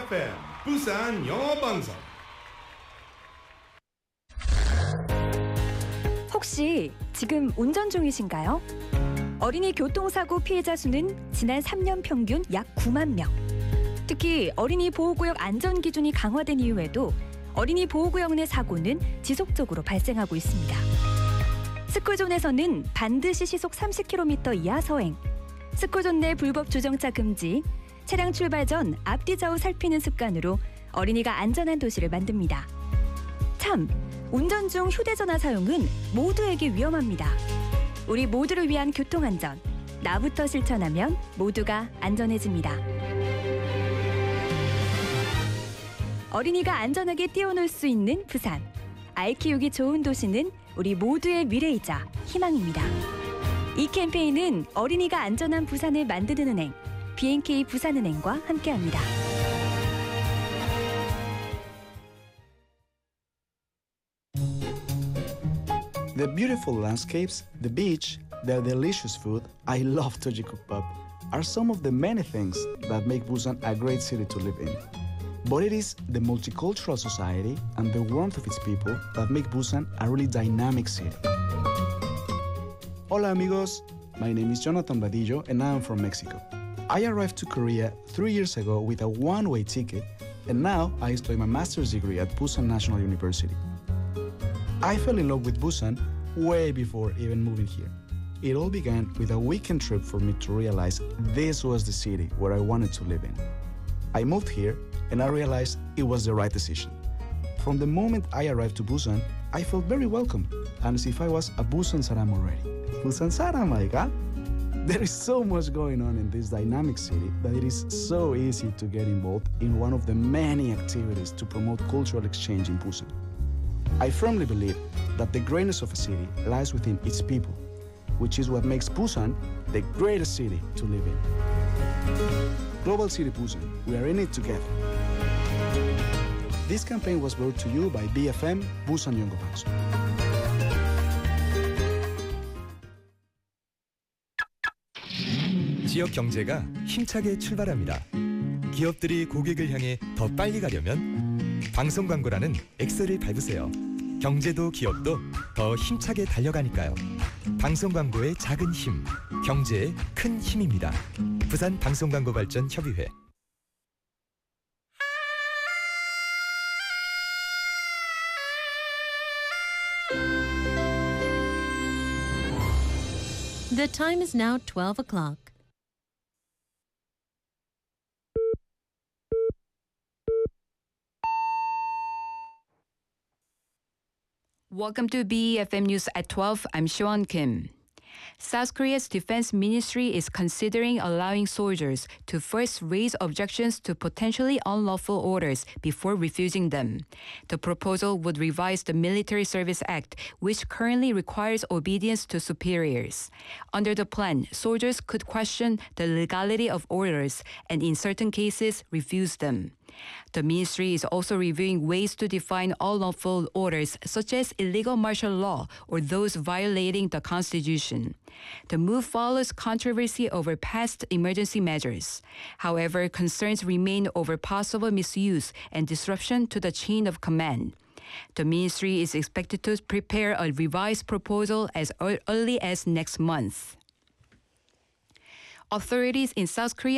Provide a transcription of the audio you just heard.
BFM 부산 영어 방송. 혹시 지금 운전 중이신가요? 어린이 교통사고 피해자 수는 지난 3년 평균 약 9만 명. 특히 어린이 보호구역 안전 기준이 강화된 이후에도 어린이 보호구역 내 사고는 지속적으로 발생하고 있습니다. 스쿨존에서는 반드시 시속 30km 이하 서행, 스쿨존 내 불법 주정차 금지, 차량 출발 전 앞뒤 좌우 살피는 습관으로 어린이가 안전한 도시를 만듭니다. 참, 운전 중 휴대전화 사용은 모두에게 위험합니다. 우리 모두를 위한 교통안전, 나부터 실천하면 모두가 안전해집니다. 어린이가 안전하게 뛰어놀 수 있는 부산. 아이 키우기 좋은 도시는 우리 모두의 미래이자 희망입니다. 이 캠페인은 어린이가 안전한 부산을 만드는 은행, B&K 부산은행과 함께합니다. The beautiful landscapes, the beach, the delicious food, I love Tojikukpap, are some of the many things that make Busan a great city to live in. But it is the multicultural society and the warmth of its people that make Busan a really dynamic city. Hola amigos, my name is Jonathan Badillo and I am from Mexico. I arrived to Korea 3 years ago with a one-way ticket and now I study my master's degree at Busan National University. I fell in love with Busan way before even moving here. It all began with a weekend trip for me to realize this was the city where I wanted to live in. I moved here and I realized it was the right decision. From the moment I arrived to Busan, I felt very welcome and as if I was a Busan Saram already. Busan Saram, my God! There is so much going on in this dynamic city that it is so easy to get involved in one of the many activities to promote cultural exchange in Busan. I firmly believe that the greatness of a city lies within its people, which is what makes Busan the greatest city to live in. Global City Busan, we are in it together. This campaign was brought to you by BFM Busan 영어 방송. 지역 경제가 힘차게 출발합니다. 기업들이 고객을 향해 더 빨리 가려면 방송 광고라는 엑셀을 밟으세요. 경제도 기업도 더 힘차게 달려가니까요. 방송 광고의 작은 힘, 경제의 큰 힘입니다. 부산 방송광고발전협의회. The time is now 12 o'clock. Welcome to BFM News at 12. I'm Siwon Kim. South Korea's defense ministry is considering allowing soldiers to first raise objections to potentially unlawful orders before refusing them. The proposal would revise the Military Service Act, which currently requires obedience to superiors. Under the plan, soldiers could question the legality of orders and in certain cases refuse them. The ministry is also reviewing ways to define unlawful orders such as illegal martial law or those violating the Constitution. The move follows controversy over past emergency measures. However, concerns remain over possible misuse and disruption to the chain of command. The ministry is expected to prepare a revised proposal as early as next month. Authorities in South Korea